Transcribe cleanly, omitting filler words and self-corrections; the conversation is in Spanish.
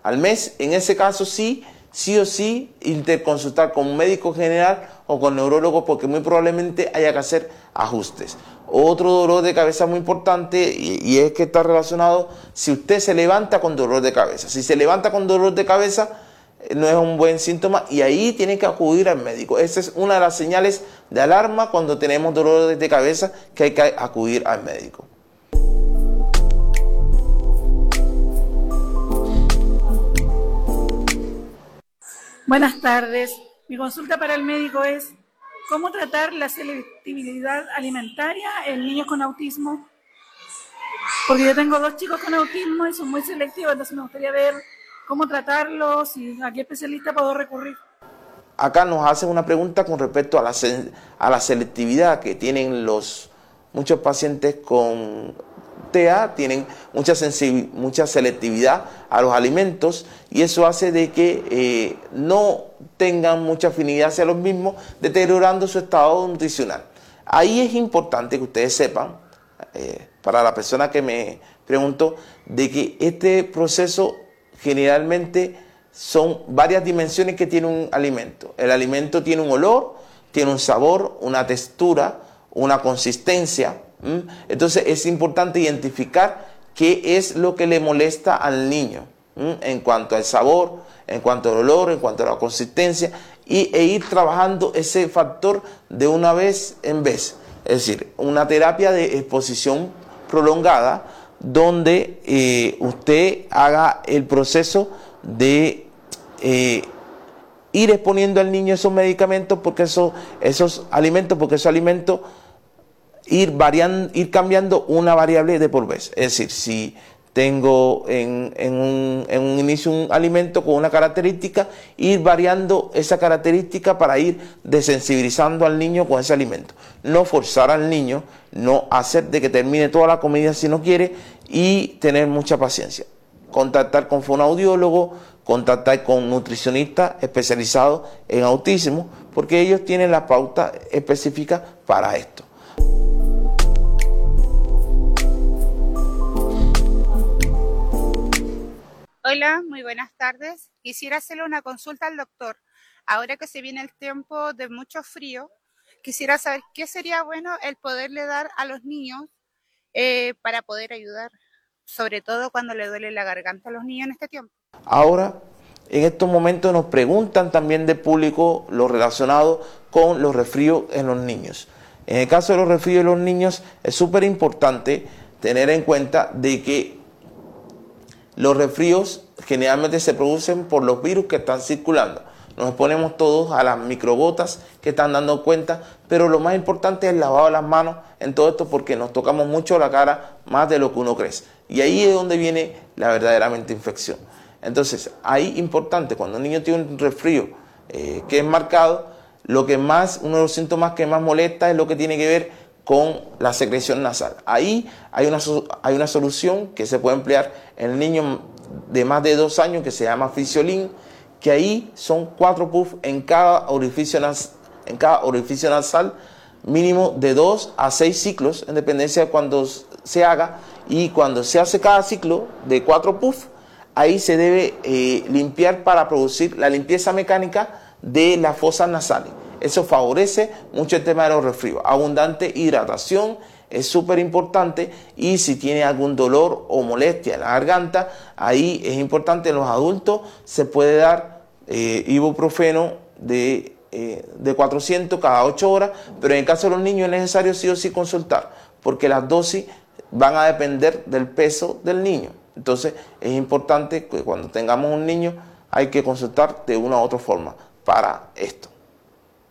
al mes. En ese caso sí o sí, interconsultar con un médico general o con neurólogo, porque muy probablemente haya que hacer ajustes. Otro dolor de cabeza muy importante, y es que está relacionado si usted se levanta con dolor de cabeza. Si se levanta con dolor de cabeza, no es un buen síntoma y ahí tiene que acudir al médico. Esa es una de las señales de alarma cuando tenemos dolores de cabeza, que hay que acudir al médico. Buenas tardes. Mi consulta para el médico es ¿cómo tratar la selectividad alimentaria en niños con autismo? Porque yo tengo 2 chicos con autismo y son muy selectivos, entonces me gustaría ver cómo tratarlos y a qué especialista puedo recurrir. Acá nos hacen una pregunta con respecto a la selectividad que tienen muchos pacientes con TEA, tienen mucha selectividad a los alimentos, y eso hace de que no tengan mucha afinidad hacia los mismos, deteriorando su estado nutricional. Ahí es importante que ustedes sepan, para la persona que me preguntó, de que este proceso generalmente son varias dimensiones que tiene un alimento. El alimento tiene un olor, tiene un sabor, una textura, una consistencia. Entonces es importante identificar qué es lo que le molesta al niño en cuanto al sabor, en cuanto al olor, en cuanto a la consistencia, e ir trabajando ese factor de una vez en vez. Es decir, una terapia de exposición prolongada donde usted haga el proceso de ir exponiendo al niño esos medicamentos, porque esos alimentos ir cambiando una variable de por vez. Es decir, si tengo en un inicio un alimento con una característica, ir variando esa característica para ir desensibilizando al niño con ese alimento. No forzar al niño, no hacer de que termine toda la comida si no quiere, y tener mucha paciencia. Contactar con fonoaudiólogo, contactar con nutricionistas especializados en autismo, porque ellos tienen la pauta específica para esto. Hola, muy buenas tardes. Quisiera hacerle una consulta al doctor. Ahora que se viene el tiempo de mucho frío, quisiera saber qué sería bueno el poderle dar a los niños para poder ayudar, sobre todo cuando le duele la garganta a los niños en este tiempo. Ahora, en estos momentos nos preguntan también del público lo relacionado con los resfríos en los niños. En el caso de los resfríos en los niños es súper importante tener en cuenta de que los resfríos generalmente se producen por los virus que están circulando. Nos exponemos todos a las microgotas que están dando cuenta, pero lo más importante es el lavado de las manos en todo esto, porque nos tocamos mucho la cara más de lo que uno cree. Y ahí es donde viene la verdaderamente infección. Entonces, ahí importante, cuando un niño tiene un resfrío que es marcado, uno de los síntomas que más molesta es lo que tiene que ver con la secreción nasal. Ahí hay una solución que se puede emplear en el niño de más de 2 años, que se llama Fisiolin, que ahí son 4 puffs en cada orificio nasal, mínimo de 2 a 6 ciclos, en dependencia de cuando se haga. Y cuando se hace cada ciclo de 4 puffs, ahí se debe limpiar para producir la limpieza mecánica de las fosas nasales. Eso favorece mucho el tema de los resfríos. Abundante hidratación es súper importante, y si tiene algún dolor o molestia en la garganta, ahí es importante. En los adultos se puede dar ibuprofeno de 400 cada 8 horas, pero en el caso de los niños es necesario sí o sí consultar, porque las dosis van a depender del peso del niño. Entonces es importante que cuando tengamos un niño hay que consultar de una u otra forma para esto.